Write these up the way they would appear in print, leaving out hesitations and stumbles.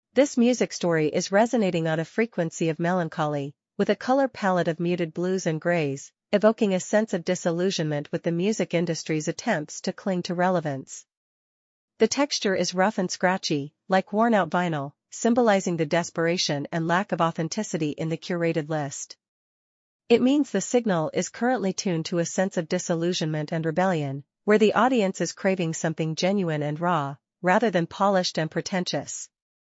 This music story is resonating on a frequency of melancholy, with a color palette of muted blues and grays, evoking a sense of disillusionment with the music industry's attempts to cling to relevance. The texture is rough and scratchy, like worn-out vinyl, symbolizing the desperation and lack of authenticity in the curated list. It means the signal is currently tuned to a sense of disillusionment and rebellion, where the audience is craving something genuine and raw, rather than polished and pretentious.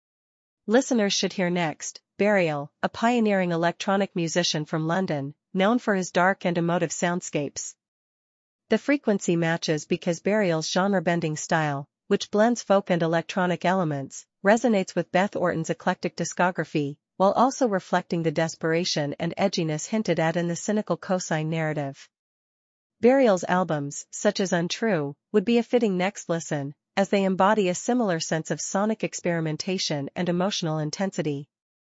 Listeners should hear next, Burial, a pioneering electronic musician from London, known for his dark and emotive soundscapes. The frequency matches because Burial's genre-bending style, which blends folk and electronic elements, resonates with Beth Orton's eclectic discography, while also reflecting the desperation and edginess hinted at in the cynical cosign narrative. Burial's albums, such as Untrue, would be a fitting next listen, as they embody a similar sense of sonic experimentation and emotional intensity.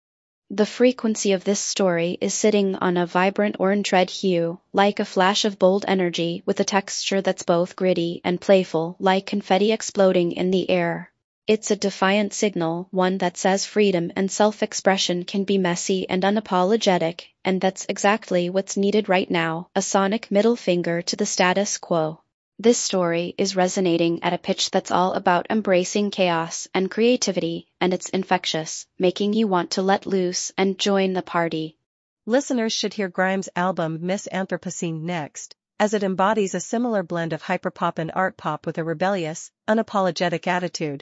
The frequency of this story is sitting on a vibrant orange red hue, like a flash of bold energy with a texture that's both gritty and playful, like confetti exploding in the air. It's a defiant signal, one that says freedom and self-expression can be messy and unapologetic, and that's exactly what's needed right now, a sonic middle finger to the status quo. This story is resonating at a pitch that's all about embracing chaos and creativity, and it's infectious, making you want to let loose and join the party. Listeners should hear Grimes' album Miss Anthropocene next, as it embodies a similar blend of hyperpop and art pop with a rebellious, unapologetic attitude.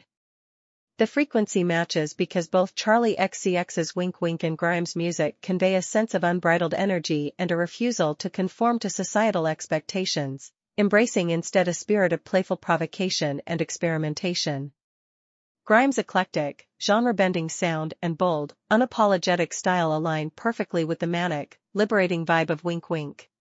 The frequency matches because both Charlie XCX's Wink Wink and Grimes' music convey a sense of unbridled energy and a refusal to conform to societal expectations, embracing instead a spirit of playful provocation and experimentation. Grimes' eclectic, genre-bending sound and bold, unapologetic style align perfectly with the manic, liberating vibe of Wink Wink.